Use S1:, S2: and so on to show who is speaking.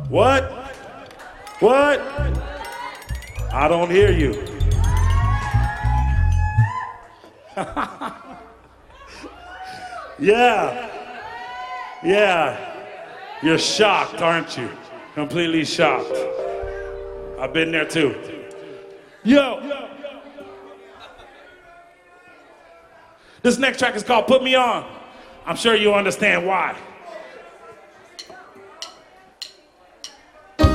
S1: What? What? I don't hear you. Yeah. Yeah. You're shocked, aren't you? Completely shocked. I've been there too. Yo. This next track is called Put Me On. I'm sure you understand why.